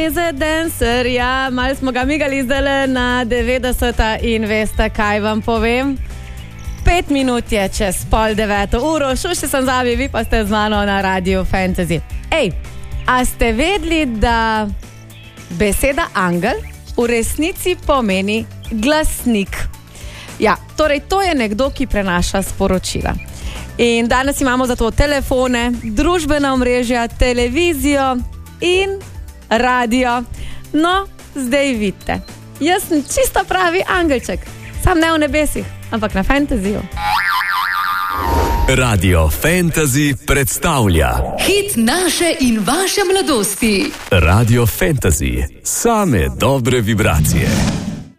is a dancer. Ja, malo smo ga migali zdaj na 90. in veste, kaj vam povem? 5 minut je čez 8:30. Šuši sem zabi, vi pa ste z mano na Radio Fantasy. Ej, a ste vedeli, da beseda angel v resnici pomeni glasnik? Ja, torej to je nekdo, ki prenaša sporočila. In danes imamo zato telefone, družbena omrežja, televizijo in radio. No, zdaj vidite. Jaz sem čisto pravi angelček. Sam ne v nebesih, ampak na Fantasyju. Radio Fantasy predstavlja hit naše in vaše mladosti. Radio Fantasy, same dobre vibracije.